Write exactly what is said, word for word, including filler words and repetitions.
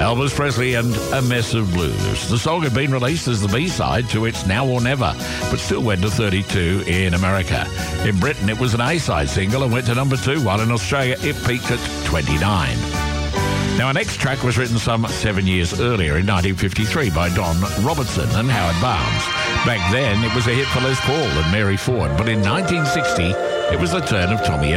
Elvis Presley and A Mess of Blues. The song had been released as the B-side to It's Now or Never, but still went to thirty-two in America. In Britain, it was an A-side single and went to number two, while in Australia, it peaked at twenty-nine. Now, our next track was written some seven years earlier in nineteen fifty-three by Don Robertson and Howard Barnes. Back then, it was a hit for Les Paul and Mary Ford, but in nineteen sixty, it was the turn of Tommy